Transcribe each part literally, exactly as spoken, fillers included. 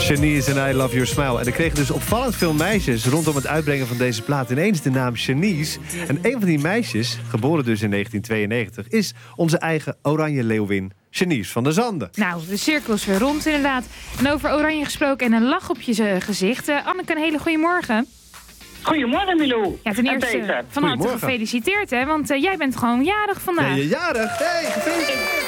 Shanice en I Love Your Smile. En er kregen dus opvallend veel meisjes rondom het uitbrengen van deze plaat ineens de naam Shanice. En een van die meisjes, geboren dus in negentien tweeënnegentig, is onze eigen oranje leeuwin Shanice van der Zanden. Nou, de cirkel is weer rond inderdaad. En over oranje gesproken en een lach op je gezicht. Uh, Anneke, een hele goede morgen. Goedemorgen, Milou. Ja, ten eerste van harte gefeliciteerd, hè? Want uh, jij bent gewoon jarig vandaag. Ben je jarig? Hé, hey, gefeliciteerd.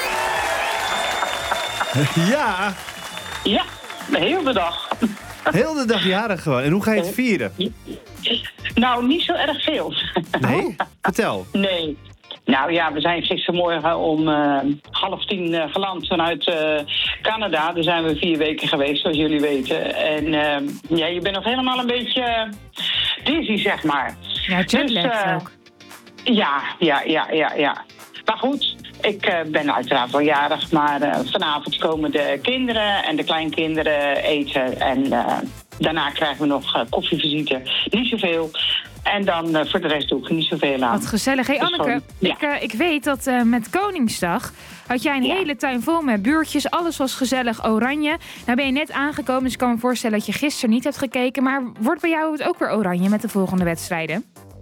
Ja. Ja, de hele dag. Heel de dag jarig gewoon. En hoe ga je het vieren? Nou, niet zo erg veel. Nee? Vertel. Nee. Nou ja, we zijn gistermorgen om uh, half tien uh, geland vanuit uh, Canada. Daar zijn we vier weken geweest, zoals jullie weten. En uh, ja, je bent nog helemaal een beetje uh, dizzy, zeg maar. Ja, jetlag dus, uh, ook. Ja, ja, ja, ja, ja. Maar goed, ik uh, ben uiteraard wel jarig. Maar uh, vanavond komen de kinderen en de kleinkinderen eten. En uh, daarna krijgen we nog uh, koffievisite. Niet zoveel. En dan uh, voor de rest doe ik niet zoveel aan. Wat gezellig. Hey Anneke, gewoon, ja. ik, uh, ik weet dat uh, met Koningsdag had jij een ja. hele tuin vol met buurtjes. Alles was gezellig oranje. Nou ben je net aangekomen, dus ik kan me voorstellen dat je gisteren niet hebt gekeken. Maar wordt bij jou het ook weer oranje met de volgende wedstrijden?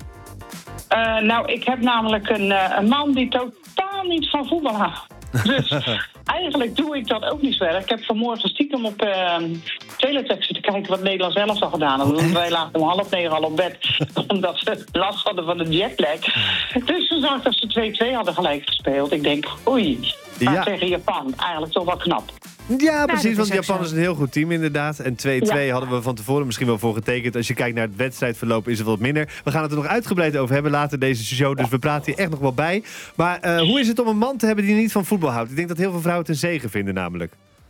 Uh, nou, ik heb namelijk een, uh, een man die totaal niet van voetbal houdt. Dus eigenlijk doe ik dat ook niet zo erg. Ik heb vanmorgen stiekem op uh, teletext te kijken wat Nederland zelf al gedaan had. Want wij lagen om half negen al op bed, omdat ze last hadden van de jetlag. Dus toen zag ik dat ze twee-twee hadden gelijk gespeeld. Ik denk, oei, ja. tegen Japan. Eigenlijk toch wel knap. Ja, precies, ja, want Japan zo. is een heel goed team inderdaad. En twee-twee ja. hadden we van tevoren misschien wel voor getekend. Als je kijkt naar het wedstrijdverloop is het wat minder. We gaan het er nog uitgebreid over hebben later deze show. Dus we praten hier echt nog wel bij. Maar uh, hoe is het om een man te hebben die niet van voetbal houdt? Ik denk dat heel veel vrouwen het een zegen vinden namelijk.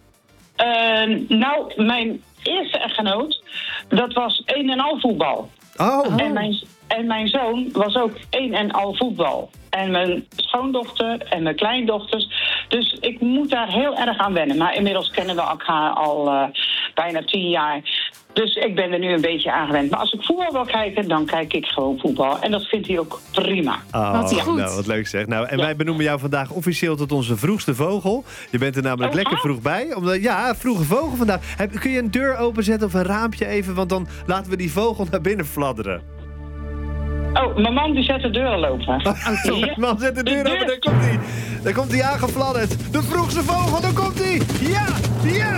Uh, nou, mijn eerste echtgenoot, dat was een en al voetbal. Oh. En mijn, en mijn zoon was ook een en al voetbal. En mijn schoondochter en mijn kleindochters. Dus ik moet daar heel erg aan wennen. Maar inmiddels kennen we elkaar al uh, bijna tien jaar. Dus ik ben er nu een beetje aan gewend. Maar als ik voetbal wil kijken, dan kijk ik gewoon voetbal. En dat vindt hij ook prima. Oh, wat goed. Nou, wat leuk zeg. Nou, en ja. wij benoemen jou vandaag officieel tot onze vroegste vogel. Je bent er namelijk oh, lekker vroeg bij. Omdat, ja, vroege vogel vandaag. Heb, kun je een deur openzetten of een raampje even? Want dan laten we die vogel naar binnen fladderen. Oh, mijn man die zet de deur al open. Oh, sorry, ja. Man zet de deur de open, daar komt hij. Daar komt hij aangefladderd. De vroegste vogel, daar komt hij. Ja, ja.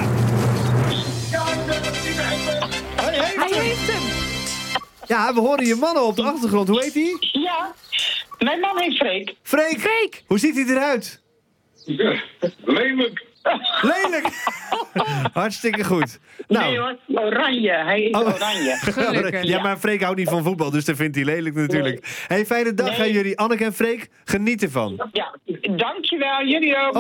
Hij heeft, hij heeft hem. Ja, we horen je mannen op de achtergrond. Hoe heet hij? Ja, mijn man heet Freek. Freek. Freek. Hoe ziet hij eruit? Ja, lelijk. Lelijk. Hartstikke goed. Nou. Nee hoor, oranje. Hij is oh. oranje. Gelukkig. Ja, maar Freek houdt niet van voetbal, dus dat vindt hij lelijk natuurlijk. Nee. Hey, fijne dag nee. aan jullie. Anneke en Freek, geniet ervan. Ja, dankjewel. Jullie ook.